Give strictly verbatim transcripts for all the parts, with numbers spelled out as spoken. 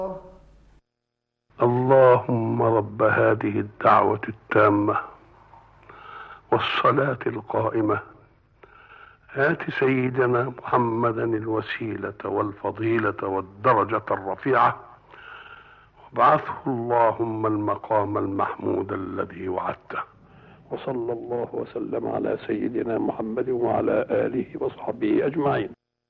اللهم رب هذه الدعوة التامة والصلاة القائمة آت سيدنا محمدا الوسيلة والفضيلة والدرجة الرفيعة وابعثه اللهم المقام المحمود الذي وعدته. وصلى الله وسلم على سيدنا محمد وعلى آله وصحبه أجمعين.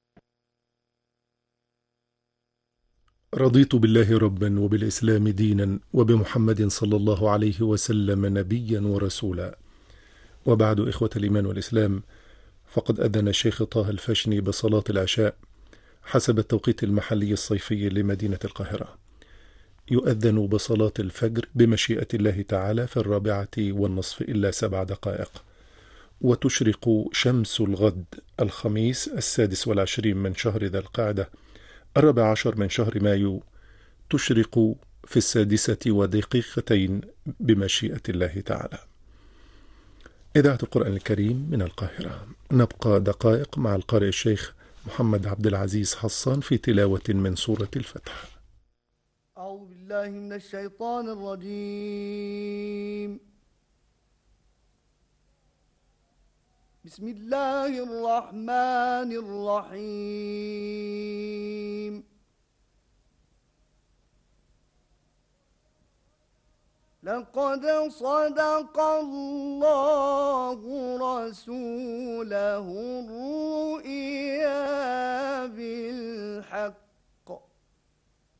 رضيت بالله ربا وبالإسلام دينا وبمحمد صلى الله عليه وسلم نبيا ورسولا. وبعد، إخوة الإيمان والإسلام، فقد أذن الشيخ طه الفشني بصلاة العشاء حسب التوقيت المحلي الصيفي لمدينة القاهرة. يؤذن بصلاة الفجر بمشيئة الله تعالى في الرابعة والنصف إلا سبع دقائق، وتشرق شمس الغد الخميس السادس والعشرين من شهر ذي القعدة الرابع عشر من شهر مايو، تشرق في السادسة ودقيقتين بمشيئة الله تعالى. إذاعة القرآن الكريم من القاهرة. نبقى دقائق مع القارئ الشيخ محمد عبد العزيز حصان في تلاوة من سورة الفتح. أعوذ بالله من الشيطان الرجيم. بسم الله الرحمن الرحيم. لقد صدق الله رسوله الرؤيا بالحق